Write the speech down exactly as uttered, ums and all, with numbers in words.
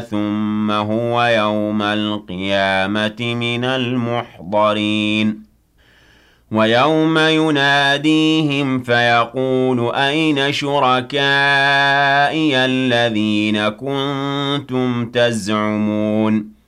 ثُمَّ هُوَ يَوْمَ الْقِيَامَةِ مِنَ الْمُحْضَرِينَ وَيَوْمَ يُنَادِيهِمْ فَيَقُولُ أَيْنَ شُرَكَائِيَ الَّذِينَ كُنتُمْ تَزْعُمُونَ